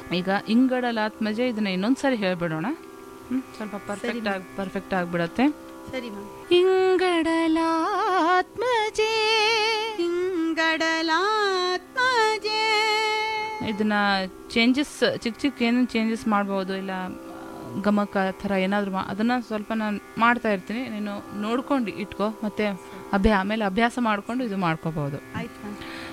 ಈಗ ಇಂಗಡಲಾತ್ಮಜೆ ಇದನ್ನ ಇನ್ನೊಂದ್ಸರಿ ಹೇಳ್ಬಿಡೋಣ. ಸ್ವಲ್ಪ ಪರ್ಫೆಕ್ಟ್ ಆಗಿಬಿಡತ್ತೆ. ಸರಿ ಮ್ಯಾಮ್. ಇಂಗಡಲಾತ್ಮಜೆ ಇಂಗಡಲಾತ್ಮಜೆ. ಇದನ್ನ ಚೇಂಜಸ್ ಚಿಕ್ಕ ಏನೇನು ಚೇಂಜಸ್ ಮಾಡ್ಬೋದು, ಇಲ್ಲ ಗಮಕ ಥರ ಏನಾದರೂ ಅದನ್ನು ಸ್ವಲ್ಪ ನಾನು ಮಾಡ್ತಾ ಇರ್ತೀನಿ. ನೀನು ನೋಡ್ಕೊಂಡು ಇಟ್ಕೋ, ಮತ್ತು ಆಮೇಲೆ ಅಭ್ಯಾಸ ಮಾಡಿಕೊಂಡು ಇದು ಮಾಡ್ಕೋಬೋದು. ಆಯ್ತು ಮ್ಯಾಮ್.